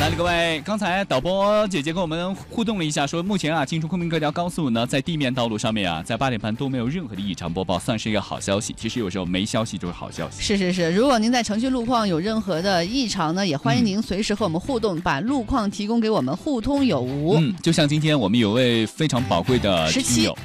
来了，各位，刚才导播姐姐跟我们互动了一下，说目前啊，进出昆明各条高速呢，在地面道路上面啊，在8点半都没有任何的异常播报，算是一个好消息。其实有时候没消息就是好消息。 是，如果您在程序路况有任何的异常呢，也欢迎您随时和我们互动，把路况提供给我们，互通有无。 就像今天我们有位非常宝贵的听友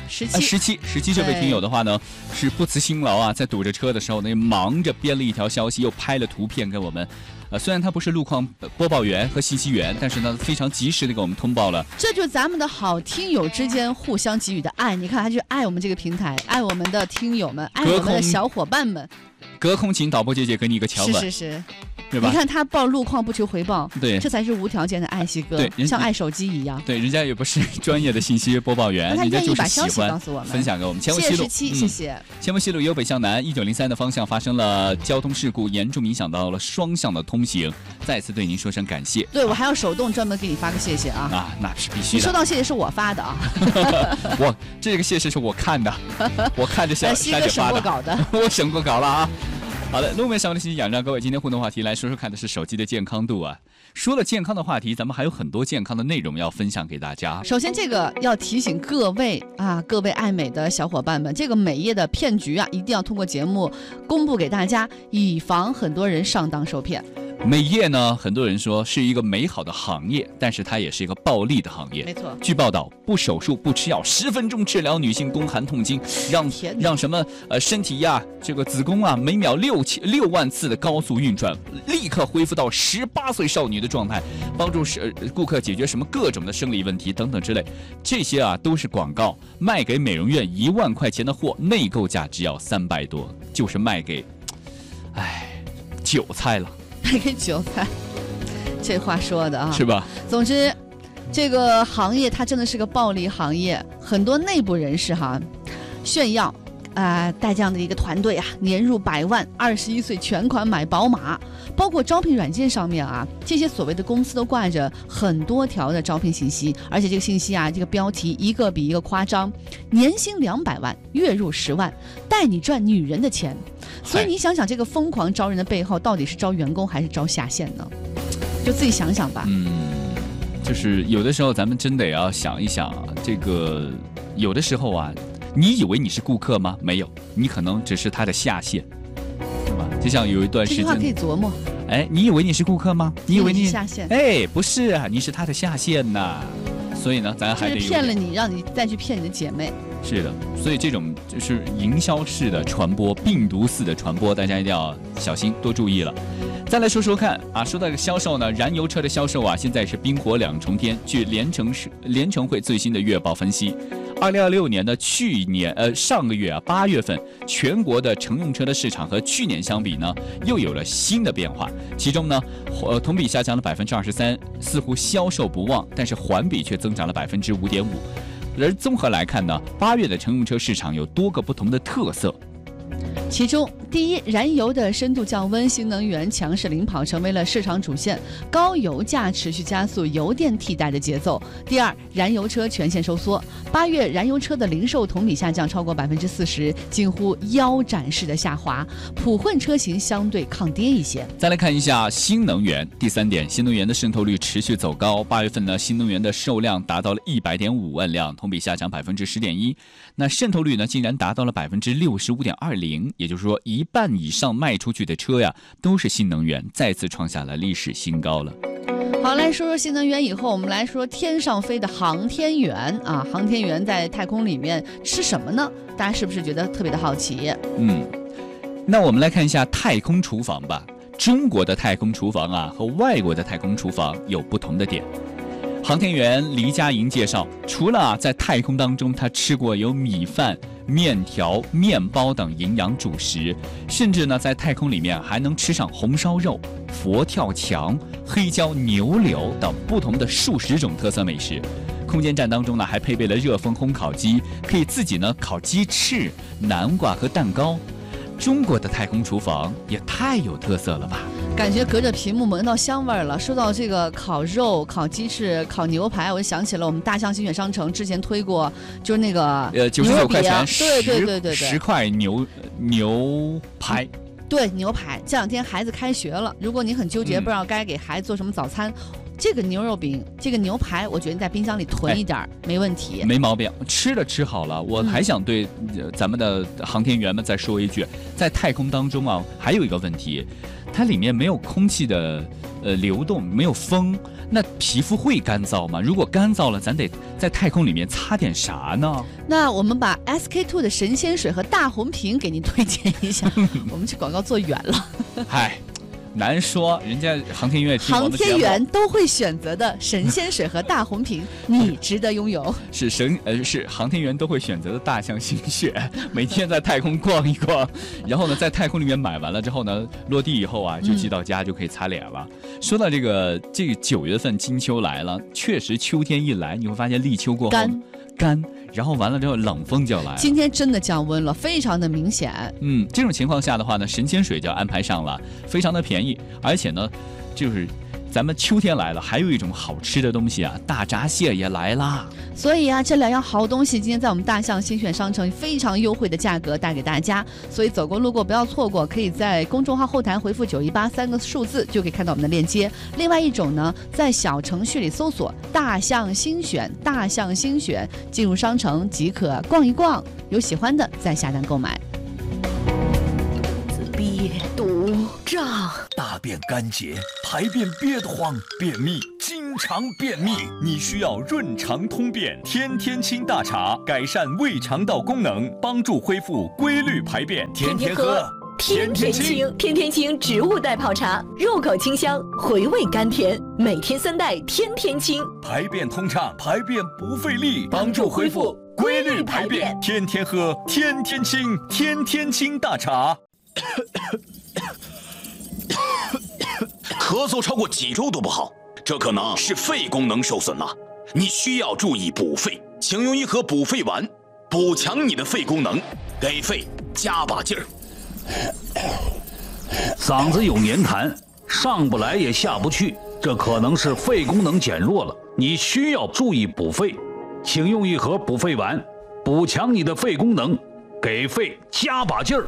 17 这位听友的话呢，是不辞辛劳啊，在堵着车的时候呢，忙着编了一条消息，又拍了图片给我们。虽然他不是路况播报员和信息员，但是呢，非常及时的给我们通报了。 这就是咱们的好听友之间互相给予的爱。你看，他就爱我们这个平台，爱我们的听友们，爱我们的小伙伴们。 隔空请导播姐姐给你一个桥吻， 是。 对吧？ 你看他报路况不求回报， 对， 这才是无条件的爱惜哥， 对， 像爱手机一样。 对，人家也不是专业的信息播报员，人家就是喜欢分享给我们。前文西路， 谢谢。 前文西路由北向南1903的方向发生了交通事故，严重影响到了双向的通行，再次对您说声感谢。 对，我还要手动专门给你发个谢谢啊！ 啊，那是必须的。 你收到谢谢是我发的啊！ 这个谢谢是我看的，我看着西哥审过稿的， 我审过稿了啊。好的，路面上的信息讲让各位今天互动话题来说说看的是手机的健康度啊。说了健康的话题，咱们还有很多健康的内容要分享给大家。 首先，这个要提醒各位爱美的小伙伴们，这个美业的骗局啊，一定要通过节目公布给大家，以防很多人上当受骗。 美业呢，很多人说是一个美好的行业，但是它也是一个暴利的行业。 没错。 据报道，不手术不吃药，10分钟治疗女性宫寒痛经，让什么身体呀，这个子宫啊，每秒6万次的高速运转，立刻恢复到18岁少女的状态，帮助顾客解决什么各种的生理问题等等之类。这些啊都是广告，卖给美容院1万块钱的货，内购价只要300多，就是卖给，韭菜了。 卖给韭菜，这话说的啊， 是吧？ 总之，这个行业它真的是个暴利行业，很多内部人士炫耀，带这样的一个团队啊，年入100万，21岁全款买宝马，包括招聘软件上面啊，这些所谓的公司都挂着很多条的招聘信息，而且这个信息啊，这个标题一个比一个夸张，年薪200万，月入10万，带你赚女人的钱。所以你想想，这个疯狂招人的背后，到底是招员工还是招下线呢？就自己想想吧。 就是有的时候咱们真的也要想一想啊，这个有的时候啊，你以为你是顾客吗？没有，你可能只是他的下线，对吧？就像有一段时间， 这句话可以琢磨。 你以为你是顾客吗？你以为你是下线？ 不是啊，你是他的下线呐。所以呢，咱还得骗了你，让你再去骗你的姐妹。 是的，所以这种就是营销式的传播、病毒式的传播，大家一定要小心，多注意了。再来说说看啊，说到这个销售呢，燃油车的销售啊，现在是冰火两重天。据联乘会最新的月报分析，2026年的上个月8月份，全国的乘用车的市场和去年相比呢，又有了新的变化。其中呢，同比下降了23%，似乎销售不旺，但是环比却增长了5.5%。而综合来看呢，8月的乘用车市场有多个不同的特色。 其中，第一，燃油的深度降温，新能源强势领跑，成为了市场主线，高油价持续加速油电替代的节奏。第二，燃油车全线收缩，8月燃油车的零售同比下降超过40%，近乎腰斩式的下滑，普混车型相对抗跌一些。 再来看一下新能源，第三点，新能源的渗透率持续走高，8月份呢，新能源的售量达到了100.5万辆，同比下降10.1%，那渗透率呢，竟然达到了65.20%。也就是说，一半以上卖出去的车呀，都是新能源，再次创下了历史新高了。 好，来说说新能源以后，我们来说天上飞的航天员啊，航天员在太空里面吃什么呢？大家是不是觉得特别的好奇？ 那我们来看一下太空厨房吧。中国的太空厨房啊，和外国的太空厨房有不同的点。航天员黎佳莹介绍，除了在太空当中他吃过有米饭、面条、面包等营养主食，甚至呢在太空里面还能吃上红烧肉、佛跳墙、黑椒牛柳等不同的数十种特色美食。空间站当中呢还配备了热风烘烤机，可以自己呢烤鸡翅、南瓜和蛋糕。中国的太空厨房也太有特色了吧， 感觉隔着屏幕闻到香味儿了。说到这个烤肉、烤鸡翅、烤牛排，我就想起了我们大象新选商城之前推过，就是那个 99块钱对 10块牛排。 对，牛排。这两天孩子开学了，如果你很纠结，不知道该给孩子做什么早餐， 这个牛肉饼，这个牛排，我觉得在冰箱里囤一点没问题， 没毛病。吃好了，我还想对咱们的航天员们再说一句，在太空当中啊，还有一个问题，它里面没有空气的流动，没有风，那皮肤会干燥吗？如果干燥了，咱得在太空里面擦点啥呢？ 那我们把 SK2 的神仙水和大红瓶给您推荐一下。我们这广告做远了。 嗨，难说，人家航天员航天员都会选择的神仙水和大红瓶，你值得拥有。 是航天员都会选择的大象心血，每天在太空逛一逛，然后呢，在太空里面买完了之后呢，落地以后啊，就寄到家就可以擦脸了。说到这个9月份金秋来了，确实秋天一来，你会发现立秋过后干，然后完了之后冷风就来了。 今天真的降温了，非常的明显。 这种情况下的话呢，神仙水就要安排上了，非常的便宜，而且呢，就是咱们秋天来了，还有一种好吃的东西啊，大闸蟹也来啦。 所以啊，这2样好东西今天在我们大象新选商城非常优惠的价格带给大家，所以走过路过不要错过，可以在公众号后台回复918，3个数字就可以看到我们的链接。另外一种呢，在小程序里搜索大象新选，大象新选，进入商城即可逛一逛，有喜欢的再下单购买。 憋肚胀， 大便干结，排便憋得慌，便秘，经常便秘，你需要润肠通便天天清大茶，改善胃肠道功能，帮助恢复规律排便，天天喝。 天天清，天天清植物代泡茶，入口清香，回味甘甜，每天3袋，天天清， 排便通畅，排便不费力，帮助恢复规律排便，天天喝，天天清，天天清大茶。 咳嗽超过几周都不好，这可能是肺功能受损了，你需要注意补肺，请用一盒补肺丸，补强你的肺功能，给肺加把劲儿。 嗓子有黏痰，上不来也下不去，这可能是肺功能减弱了，你需要注意补肺，请用一盒补肺丸，补强你的肺功能，给肺加把劲儿。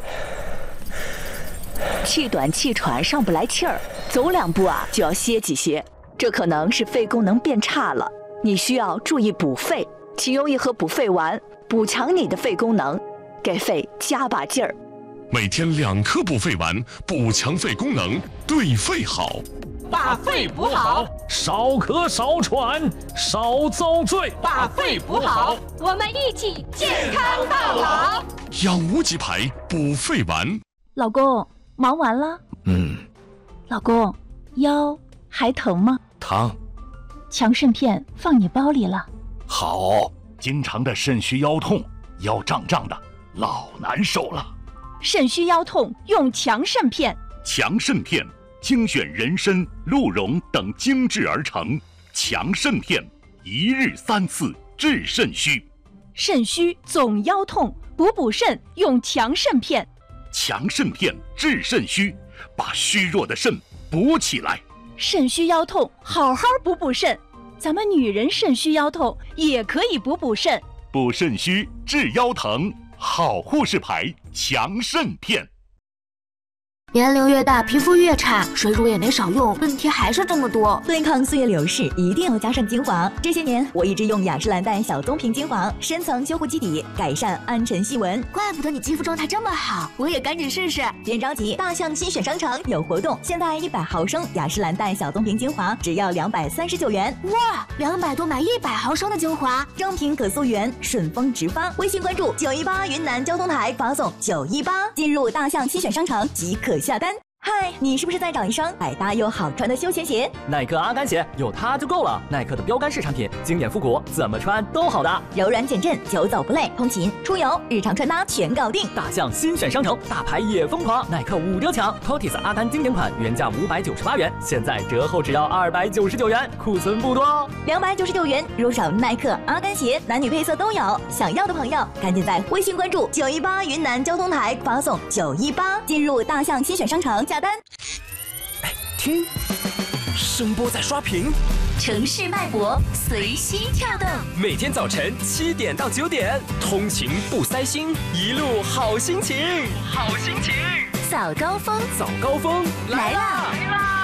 气短气喘上不来气儿，走2步啊就要歇几歇，这可能是肺功能变差了，你需要注意补肺，请用一盒补肺丸，补强你的肺功能，给肺加把劲儿。 每天2颗补肺丸，补强肺功能，对肺好。 把肺补好， 少咳少喘少遭罪。 把肺补好，我们一起健康到老。 养无极牌补肺丸。 老公，忙完了？老公，腰还疼吗？ 疼。 强肾片放你包里了。 好，经常的肾虚腰痛，腰胀胀的，老难受了。 肾虚腰痛用强肾片。 强肾片精选人参、鹿茸等精制而成，强肾片1日3次治肾虚。 肾虚总腰痛，补肾用强肾片。 强肾片治肾虚，把虚弱的肾补起来。 肾虚腰痛，好好补肾。咱们女人肾虚腰痛也可以补肾。 补肾虚治腰疼，好护士牌强肾片。 年龄越大，皮肤越差，水乳也没少用，问题还是这么多。 对抗岁月流逝，一定要加上精华。这些年，我一直用雅诗兰黛小棕瓶精华，深层修护基底，改善暗沉细纹。 怪不得你肌肤状态这么好，我也赶紧试试。 别着急，大象新选商城有活动，现在100毫升雅诗兰黛小棕瓶精华只要239元。 哇，200多买100毫升的精华， 正品可溯源，顺丰直发。微信关注918云南交通台，发送918，进入大象新选商城即可下单。嗨，你是不是在找一双百搭又好穿的休闲鞋？ 耐克阿甘鞋有它就够了。耐克的标杆式产品，经典复古，怎么穿都好搭， 柔软减震，久走不累，通勤、出游、日常穿搭全搞定。 大象新选商城，大牌也疯狂，耐克5折抢 ，Potis 阿甘经典款原价598元，现在折后只要299元，库存不多哦。 299元入手耐克阿甘鞋，男女配色都有。想要的朋友赶紧在微信关注918云南交通台，发送918，进入大象新选商城。下单。 哎，听，声波在刷屏， 城市脉搏随心跳动。 每天早晨7点到9点，通勤不塞心，一路好心情，好心情。 早高峰， 早高峰来啦！